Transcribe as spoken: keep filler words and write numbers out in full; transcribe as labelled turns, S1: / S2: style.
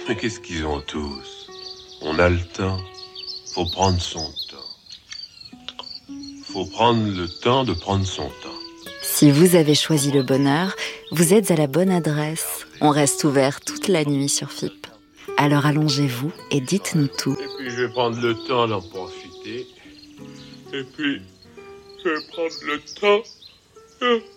S1: Mais qu'est-ce qu'ils ont tous? On a le temps. Faut prendre son temps. Faut prendre le temps de prendre son temps.
S2: Si vous avez choisi le bonheur, vous êtes à la bonne adresse. On reste ouvert toute la nuit sur F I P. Alors allongez-vous et dites-nous tout.
S1: Et puis je vais prendre le temps d'en profiter. Et puis je vais prendre le temps...